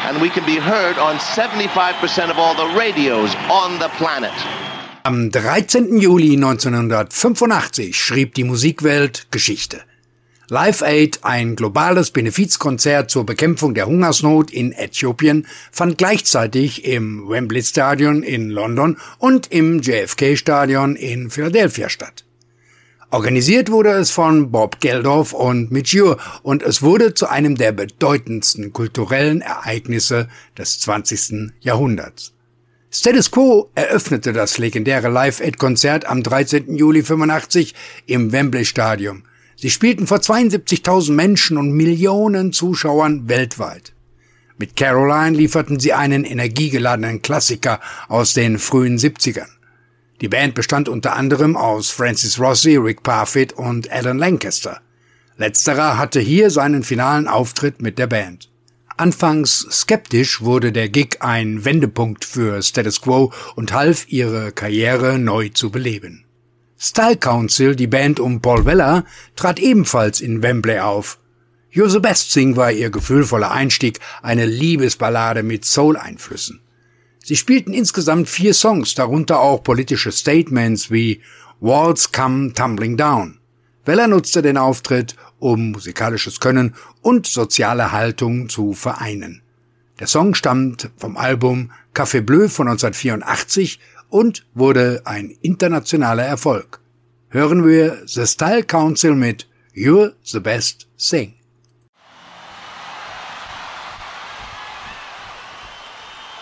and we can be heard on 75% of all the radios on the planet. Am 13. Juli 1985 schrieb die Musikwelt Geschichte. Live Aid, ein globales Benefizkonzert zur Bekämpfung der Hungersnot in Äthiopien, fand gleichzeitig im Wembley Stadion in London und im JFK Stadion in Philadelphia statt. Organisiert wurde es von Bob Geldof und Midge Ure und es wurde zu einem der bedeutendsten kulturellen Ereignisse des 20. Jahrhunderts. Status Quo eröffnete das legendäre Live Aid Konzert am 13. Juli 85 im Wembley Stadion. Sie spielten vor 72.000 Menschen und Millionen Zuschauern weltweit. Mit Caroline lieferten sie einen energiegeladenen Klassiker aus den frühen 70ern. Die Band bestand unter anderem aus Francis Rossi, Rick Parfitt und Alan Lancaster. Letzterer hatte hier seinen finalen Auftritt mit der Band. Anfangs skeptisch wurde der Gig ein Wendepunkt für Status Quo und half, ihre Karriere neu zu beleben. Style Council, die Band um Paul Weller, trat ebenfalls in Wembley auf. You're the Best Thing war ihr gefühlvoller Einstieg, eine Liebesballade mit Soul-Einflüssen. Sie spielten insgesamt 4 Songs, darunter auch politische Statements wie Walls Come Tumbling Down. Weller nutzte den Auftritt, um musikalisches Können und soziale Haltung zu vereinen. Der Song stammt vom Album Café Bleu von 1984 und wurde ein internationaler Erfolg. Hören wir The Style Council mit You're the Best Thing.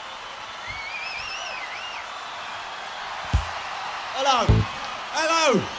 Hello.